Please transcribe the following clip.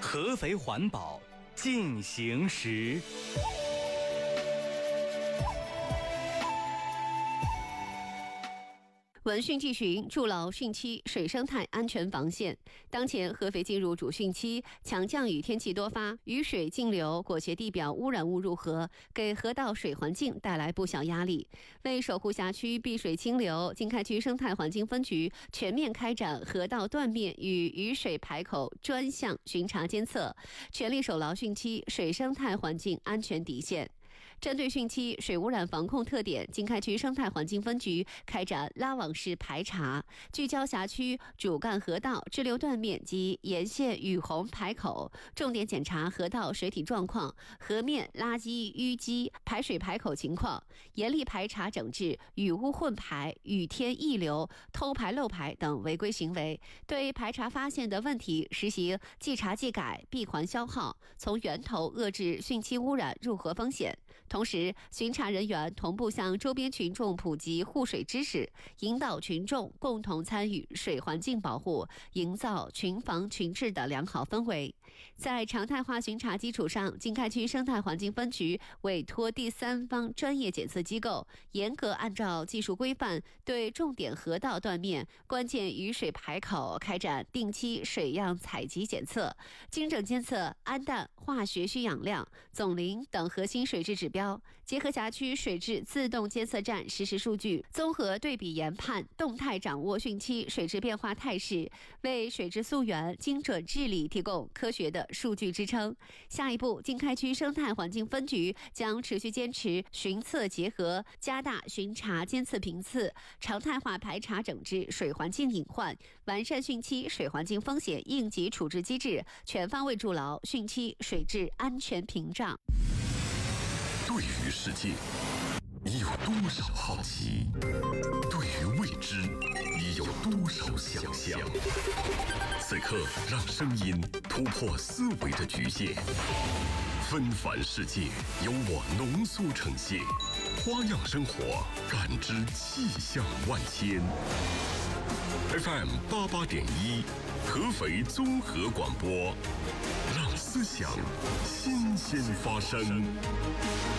合肥环保进行时。 闻讯即巡，筑牢汛期水生态安全防线。当前合肥进入主汛期，强降雨天气多发，雨水径流裹挟地表污染物入河，给河道水环境带来不小压力。为守护辖区碧水清流，经开区生态环境分局全面开展河道断面与雨水排口专项巡查监测，全力守牢汛期水生态环境安全底线。针对汛期水污染防控特点，经开区生态环境分局开展拉网式排查，聚焦辖区主干河道支流断面及沿线雨洪排口，重点检查河道水体状况、河面垃圾淤积排水排口情况，严厉排查整治雨污混排、雨天溢流、偷排漏排等违规行为，对排查发现的问题实行即查即改、闭环消耗，从源头遏制汛期污染入河风险。同时，巡查人员同步向周边群众普及护水知识，引导群众共同参与水环境保护，营造群防群治的良好氛围。在常态化巡查基础上，经开区生态环境分局委托第三方专业检测机构，严格按照技术规范，对重点河道断面、关键雨水排口开展定期水样采集检测，精准监测氨氮、化学需氧量、总磷等核心水质指标，结合辖区水质自动监测站实时数据，综合对比研判，动态掌握汛期水质变化态势，为水质溯源、精准治理提供科学的数据支撑。下一步，经开区生态环境分局将持续坚持巡测结合，加大巡查监测频次，常态化排查整治水环境隐患，完善汛期水环境风险应急处置机制，全方位筑牢汛期水质安全屏障。 对于世界，你有多少好奇？对于未知，你有多少想象？此刻，让声音突破思维的局限，纷繁世界由我浓缩呈现，花样生活，感知气象万千。FM 88.1，合肥综合广播，让思想新鲜发生。